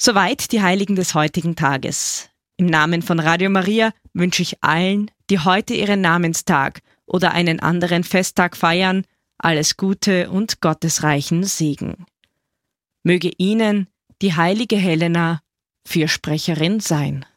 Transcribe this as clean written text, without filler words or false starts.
Soweit die Heiligen des heutigen Tages. Im Namen von Radio Maria wünsche ich allen, die heute ihren Namenstag oder einen anderen Festtag feiern, alles Gute und gottesreichen Segen. Möge Ihnen die heilige Helena Fürsprecherin sein.